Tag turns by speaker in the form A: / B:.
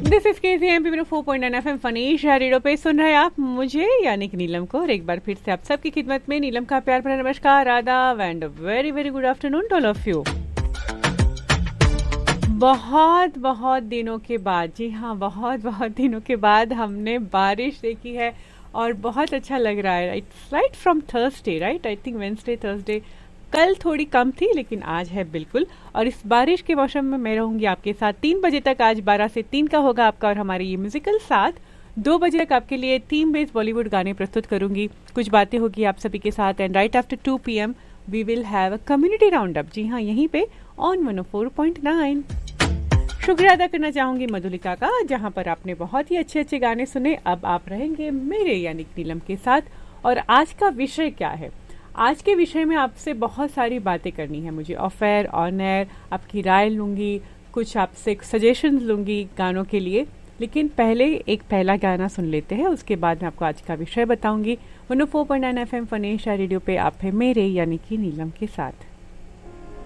A: This is KCMP 4.9 FM Phanish radio पे सुन रहे हैं आप मुझे यानी कि नीलम को। और एक बार फिर से आप सबकी खिदमत में नीलम का प्यार भरा नमस्कार, आदाब and very very good afternoon to all of you. बहुत बहुत दिनों के बाद, जी हाँ, बहुत बहुत दिनों के बाद हमने बारिश देखी है और बहुत अच्छा लग रहा है। It's right from Thursday, right, I think Wednesday Thursday. कल थोड़ी कम थी लेकिन आज है बिल्कुल। और इस बारिश के मौसम में मैं रहूंगी आपके साथ 3 बजे तक। आज 12 से 3 का होगा आपका और हमारे ये म्यूजिकल साथ। 2 बजे तक आपके लिए थीम बेस्ड बॉलीवुड गाने प्रस्तुत करूंगी, कुछ बातें होगी आप सभी के साथ। And right after 2 PM we will have a community round up, जी हाँ, यहीं पे ऑन 104.9। शुक्रिया अदा करना चाहूंगी मधुलिका का, जहां पर आपने बहुत ही अच्छे अच्छे गाने सुने। अब आप रहेंगे मेरे यानी नीलम के साथ। और आज का विषय क्या है? आज के विषय में आपसे बहुत सारी बातें करनी है मुझे, ऑफ एयर ऑन एयर, आपकी राय लूंगी, कुछ आपसे सजेशंस लूंगी गानों के लिए। लेकिन पहले एक पहला गाना सुन लेते हैं, उसके बाद मैं आपको आज का विषय बताऊंगी। 104.9 FM फनेशा रेडियो पे आप है मेरे यानी कि नीलम के साथ।